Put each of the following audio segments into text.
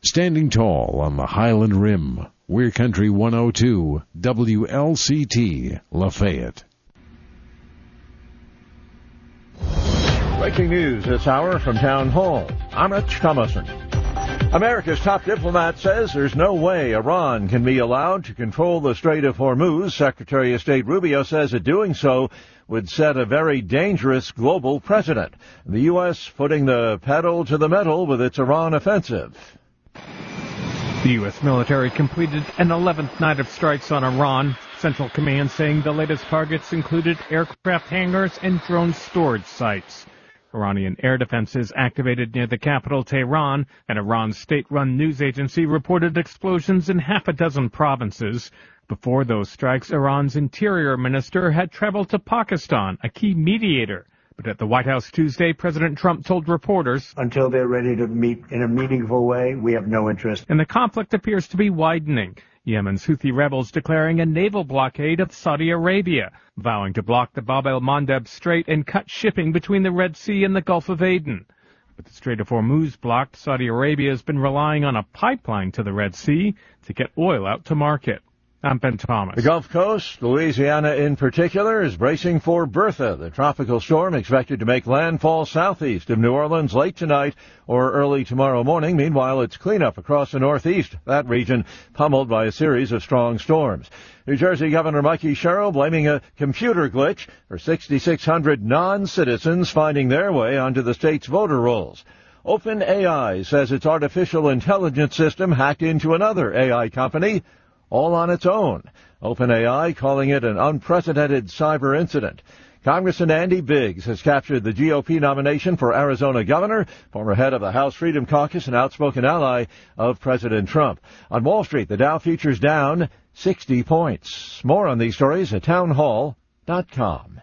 Standing tall on the Highland Rim, we're Country 102, WLCT, Lafayette. Breaking news this hour from Town Hall. I'm Rich Thomason. America's top diplomat says there's no way Iran can be allowed to control the Strait of Hormuz. Secretary of State Rubio says that doing so would set a very dangerous global precedent. The U.S. putting the pedal to the metal with its Iran offensive. The U.S. military completed an 11th night of strikes on Iran. Central Command saying the latest targets included aircraft hangars and drone storage sites. Iranian air defenses activated near the capital, Tehran. An Iran state-run news agency reported explosions in half a dozen provinces. Before those strikes, Iran's interior minister had traveled to Pakistan, a key mediator. But at the White House Tuesday, President Trump told reporters, until they're ready to meet in a meaningful way, we have no interest. And the conflict appears to be widening. Yemen's Houthi rebels declaring a naval blockade of Saudi Arabia, vowing to block the Bab el-Mandeb Strait and cut shipping between the Red Sea and the Gulf of Aden. With the Strait of Hormuz blocked, Saudi Arabia has been relying on a pipeline to the Red Sea to get oil out to market. I'm Ben Thomas. The Gulf Coast, Louisiana in particular, is bracing for Bertha, the tropical storm expected to make landfall southeast of New Orleans late tonight or early tomorrow morning. Meanwhile, it's cleanup across the northeast, that region pummeled by a series of strong storms. New Jersey Governor Mikey Sherrill blaming a computer glitch for 6,600 non-citizens finding their way onto the state's voter rolls. OpenAI says its artificial intelligence system hacked into another AI company, all on its own. OpenAI calling it an unprecedented cyber incident. Congressman Andy Biggs has captured the GOP nomination for Arizona governor, former head of the House Freedom Caucus and outspoken ally of President Trump. On Wall Street, the Dow futures down 60 points. More on these stories at townhall.com.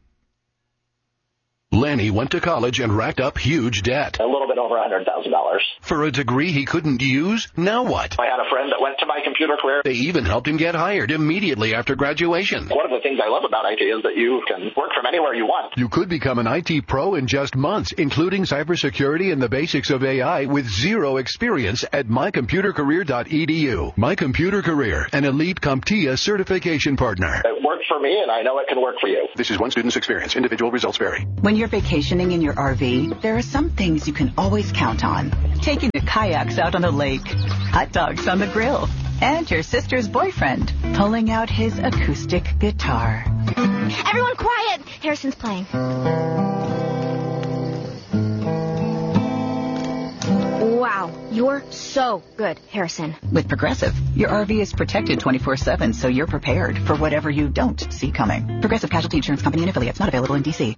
Lanny went to college and racked up huge debt. A little bit over $100,000. For a degree he couldn't use? Now what? I had a friend that went to my computer career. They even helped him get hired immediately after graduation. One of the things I love about IT is that you can work from anywhere you want. You could become an IT pro in just months, including cybersecurity and the basics of AI with zero experience at mycomputercareer.edu. My Computer Career, an elite CompTIA certification partner. It worked for me, and I know it can work for you. This is one student's experience. Individual results vary. When you're vacationing in your RV, there are some things you can always count on. Taking the kayaks out on the lake, hot dogs on the grill, and your sister's boyfriend pulling out his acoustic guitar. Everyone quiet! Harrison's playing. Wow, you're so good, Harrison. With Progressive, your RV is protected 24/7, so you're prepared for whatever you don't see coming. Progressive Casualty Insurance Company and affiliates, not available in D.C.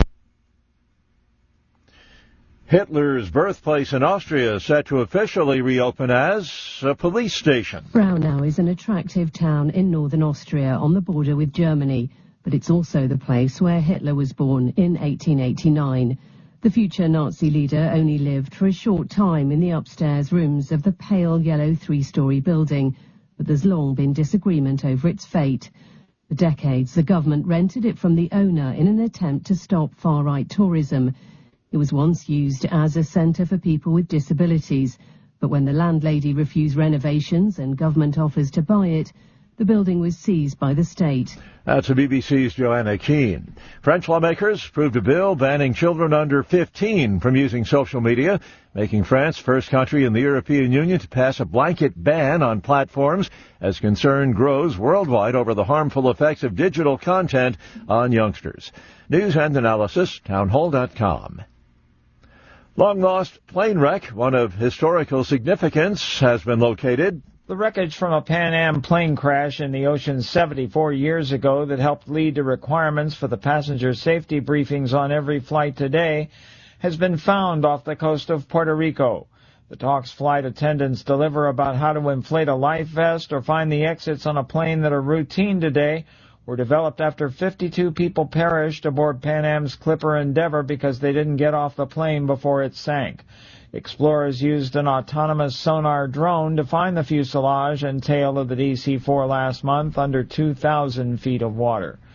Hitler's birthplace in Austria is set to officially reopen as a police station. Braunau is an attractive town in northern Austria on the border with Germany, but it's also the place where Hitler was born in 1889. The future Nazi leader only lived for a short time in the upstairs rooms of the pale yellow three-story building, but there's long been disagreement over its fate. For decades, the government rented it from the owner in an attempt to stop far-right tourism. It was once used as a centre for people with disabilities, but when the landlady refused renovations and government offers to buy it, the building was seized by the state. That's the BBC's Joanna Keane. French lawmakers approved a bill banning children under 15 from using social media, making France first country in the European Union to pass a blanket ban on platforms as concern grows worldwide over the harmful effects of digital content on youngsters. News and analysis, townhall.com. Long-lost plane wreck, one of historical significance, has been located. The wreckage from a Pan Am plane crash in the ocean 74 years ago that helped lead to requirements for the passenger safety briefings on every flight today has been found off the coast of Puerto Rico. The talks flight attendants deliver about how to inflate a life vest or find the exits on a plane that are routine today were developed after 52 people perished aboard Pan Am's Clipper Endeavour because they didn't get off the plane before it sank. Explorers used an autonomous sonar drone to find the fuselage and tail of the DC-4 last month under 2,000 feet of water.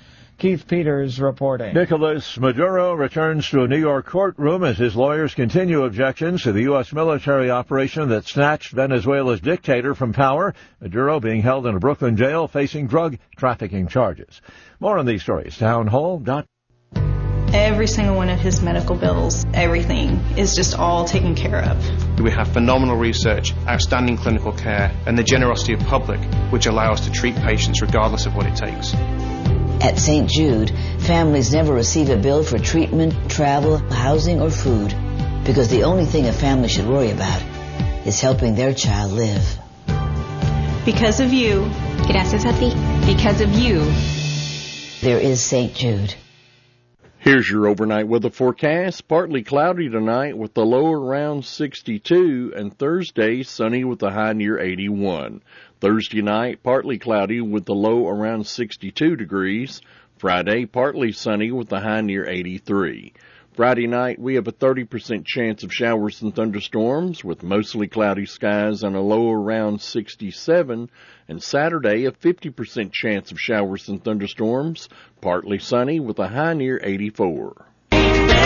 Keith Peters reporting. Nicolas Maduro returns to a New York courtroom as his lawyers continue objections to the U.S. military operation that snatched Venezuela's dictator from power. Maduro being held in a Brooklyn jail facing drug trafficking charges. More on these stories. Townhall.com. Every single one of his medical bills, everything is just all taken care of. We have phenomenal research, outstanding clinical care, and the generosity of public, which allow us to treat patients regardless of what it takes. At St. Jude, families never receive a bill for treatment, travel, housing, or food, because the only thing a family should worry about is helping their child live. Because of you. Gracias a ti. Because of you. There is St. Jude. Here's your overnight weather forecast. Partly cloudy tonight with the low around 62, and Thursday sunny with the high near 81. Thursday night, partly cloudy with the low around 62 degrees. Friday, partly sunny with the high near 83. Friday night, we have a 30% chance of showers and thunderstorms with mostly cloudy skies and a low around 67. And Saturday, a 50% chance of showers and thunderstorms, partly sunny with a high near 84.